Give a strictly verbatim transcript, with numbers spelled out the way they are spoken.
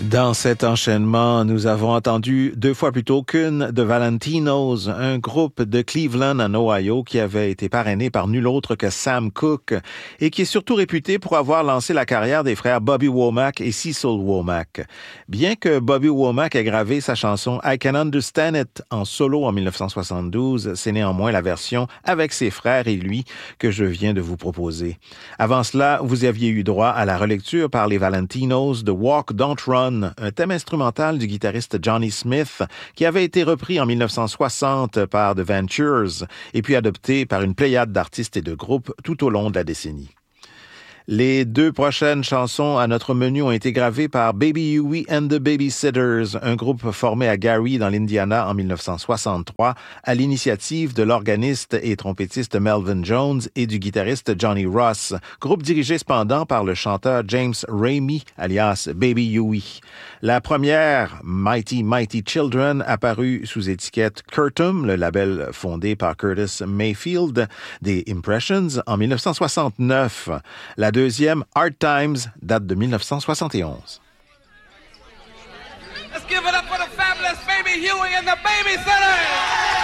Dans cet enchaînement, nous avons entendu deux fois plutôt qu'une de Valentinos, un groupe de Cleveland en Ohio qui avait été parrainé par nul autre que Sam Cooke et qui est surtout réputé pour avoir lancé la carrière des frères Bobby Womack et Cecil Womack. Bien que Bobby Womack ait gravé sa chanson I Can Understand It en solo en dix-neuf cent soixante-douze, c'est néanmoins la version avec ses frères et lui que je viens de vous proposer. Avant cela, vous aviez eu droit à la relecture par les Valentinos de Walk, Don't Run, un thème instrumental du guitariste Johnny Smith qui avait été repris en dix-neuf cent soixante par The Ventures et puis adopté par une pléiade d'artistes et de groupes tout au long de la décennie. Les deux prochaines chansons à notre menu ont été gravées par Baby Huey and the Babysitters, un groupe formé à Gary dans l'Indiana en dix-neuf cent soixante-trois à l'initiative de l'organiste et trompettiste Melvin Jones et du guitariste Johnny Ross, groupe dirigé cependant par le chanteur James Ramey, alias Baby Huey. La première, Mighty Mighty Children, apparue sous étiquette Curtum, le label fondé par Curtis Mayfield des Impressions en dix-neuf cent soixante-neuf. La deuxième, Hard Times, date de dix-neuf cent soixante et onze. Let's give it up for the fabulous Baby Huey and the Babysitters!